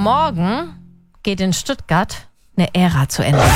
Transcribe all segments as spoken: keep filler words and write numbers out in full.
morgen geht in Stuttgart eine Ära zu Ende.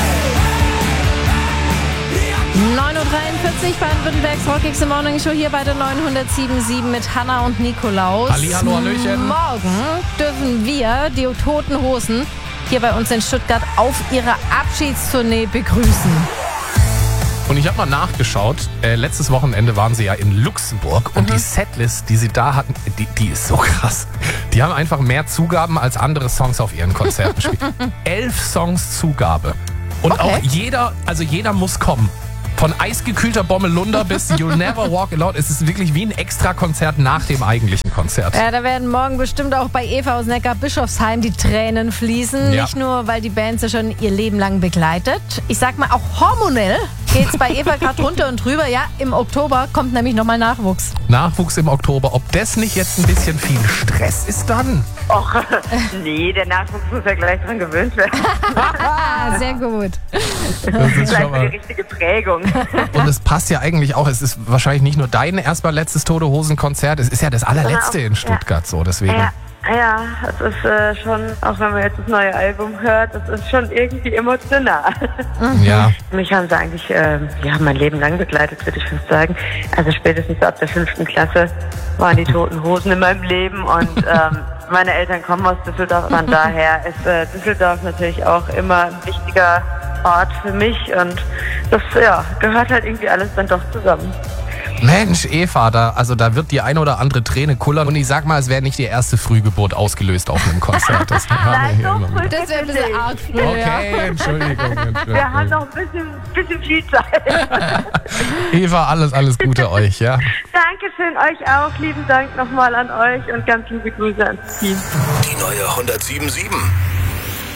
neun Uhr dreiundvierzig, Baden-Württembergs Rockigste Morning Show hier bei der neunhundertsieben Komma sieben mit Hanna und Nikolaus. Hallihallo, Hallöchen. Morgen dürfen wir die Toten Hosen hier bei uns in Stuttgart auf ihrer Abschiedstournee begrüßen. Und ich habe mal nachgeschaut, äh, letztes Wochenende waren sie ja in Luxemburg und Mhm. die Setlist, die sie da hatten, die, die ist so krass. Die haben einfach mehr Zugaben als andere Songs auf ihren Konzerten spielen. Elf Songs Zugabe. Und Okay. auch jeder, also jeder muss kommen. Von eisgekühlter Bommelunder bis You'll Never Walk Alone. Es ist wirklich wie ein Extra-Konzert nach dem eigentlichen Konzert. Ja, da werden morgen bestimmt auch bei Eva aus Neckar-Bischofsheim die Tränen fließen. Ja. Nicht nur, weil die Band sie schon ihr Leben lang begleitet. Ich sag mal, auch hormonell geht's bei Eva gerade runter und drüber. Ja, im Oktober kommt nämlich nochmal Nachwuchs. Nachwuchs im Oktober. Ob das nicht jetzt ein bisschen viel Stress ist dann? Och, nee, der Nachwuchs muss ja gleich dran gewöhnt werden. Ah, sehr gut. Das ist Gleich schon für die mal. richtige Prägung. Und es passt ja eigentlich auch, es ist wahrscheinlich nicht nur dein erstmal letztes Tote Hosen Konzert, es ist ja das allerletzte in Stuttgart so, deswegen. Ja, ja, es ist äh, schon, auch wenn man jetzt das neue Album hört, das ist schon irgendwie emotional. Ja. Mich haben sie eigentlich äh, ja, mein Leben lang begleitet, würde ich fast sagen. Also spätestens ab der fünften Klasse waren die Toten Hosen in meinem Leben und ähm, meine Eltern kommen aus Düsseldorf, von daher ist äh, Düsseldorf natürlich auch immer ein wichtiger Ort für mich und das ja, gehört halt irgendwie alles dann doch zusammen. Mensch, Eva, da, also da wird die eine oder andere Träne kullern und ich sag mal, es wäre nicht die erste Frühgeburt ausgelöst auf einem Konzert. Das haben wir Nein, hier so immer früh wieder. Das wäre ein bisschen arg früh. Okay, Entschuldigung. Wir haben noch ein bisschen, bisschen viel Zeit. Eva, alles, alles Gute euch, ja. Dankeschön, euch auch. Lieben Dank nochmal an euch und ganz liebe Grüße ans Team. Die neue hundertsieben Komma sieben.